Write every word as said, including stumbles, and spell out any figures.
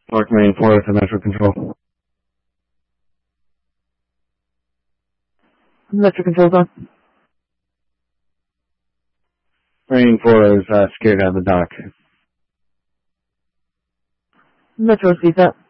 North Main four to Metro Control. Metro Control's on. Marine four is uh, scared out of the dock. Metro sees that.